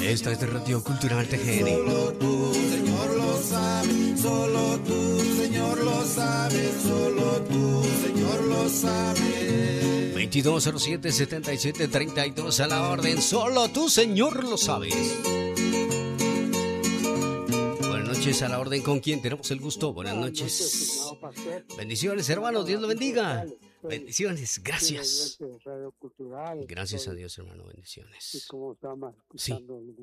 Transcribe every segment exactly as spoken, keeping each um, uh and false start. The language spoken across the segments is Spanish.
Esta es de Radio Cultural T G N. Solo tú, Señor, lo sabes. Solo tú, Señor, lo sabes. Solo tú, Señor, lo sabes. veintidós cero siete, setenta y siete, treinta y dos a la orden. Solo tú, Señor, lo sabes. Buenas noches a la orden. ¿Con quién tenemos el gusto? Buenas noches. Bendiciones, hermanos. Dios lo bendiga. Bendiciones. Gracias. Gracias a Dios, hermano. Bendiciones. Sí.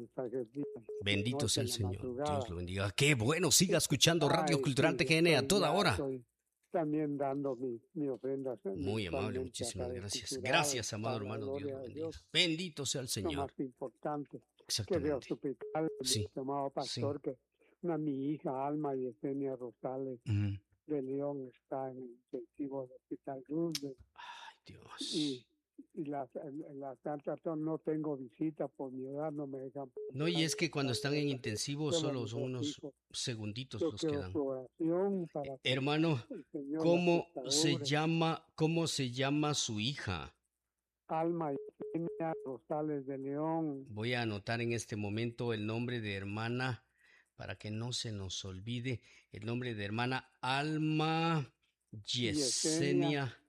Bendito sea el Señor. Dios lo bendiga. Qué bueno. Siga escuchando Radio Cultural T G N a toda hora. También dando mi, mi ofrenda. Muy amable, muchísimas gracias. Gracias, amado hermano, Dios lo bendiga. Bendito sea el Señor. Lo más importante. Exactamente. Que de hospital, Sí. mi estimado pastor, sí. Que una mi hija Alma Yesenia Rosales Mm. de León está en el intensivo del Hospital Roosevelt. Ay, Dios. Y, y la, la Santa no tengo visita por mi edad, no me dejan. No, y es que cuando están en intensivo solo son unos segunditos los que dan. Hermano, ¿cómo se llama, cómo se llama su hija? Alma Yesenia Rosales de León. Voy a anotar en este momento el nombre de hermana para que no se nos olvide. El nombre de hermana Alma Yesenia.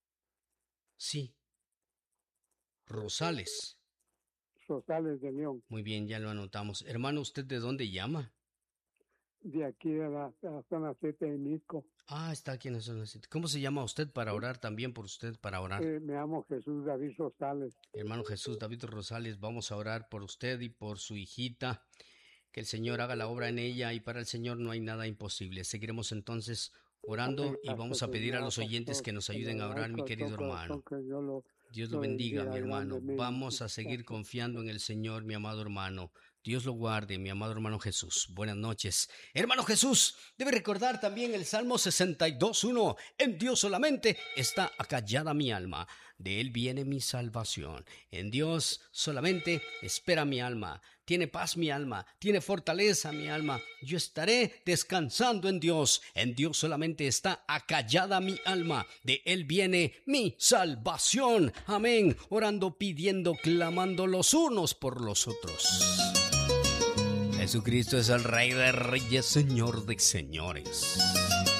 Sí. Rosales. Rosales de León. Muy bien, ya lo anotamos. Hermano, ¿usted de dónde llama? De aquí de la, de la zona siete de Misco. Ah, está aquí en la zona siete. ¿Cómo se llama usted para orar también por usted, para orar? Eh, me llamo Jesús David Rosales. Hermano Jesús David Rosales, vamos a orar por usted y por su hijita. Que el Señor haga la obra en ella y para el Señor no hay nada imposible. Seguiremos entonces orando y vamos a pedir a los oyentes que nos ayuden a orar, mi querido hermano. Dios lo bendiga, mi hermano. Vamos a seguir confiando en el Señor, mi amado hermano. Dios lo guarde, mi amado hermano Jesús. Buenas noches. Hermano Jesús, debe recordar también el Salmo sesenta y dos, uno. En Dios solamente está acallada mi alma. De Él viene mi salvación. En Dios solamente espera mi alma. Tiene paz mi alma, tiene fortaleza mi alma. Yo estaré descansando en Dios. En Dios solamente está acallada mi alma. De Él viene mi salvación. Amén. Orando, pidiendo, clamando los unos por los otros. Jesucristo es el Rey de Reyes, Señor de Señores.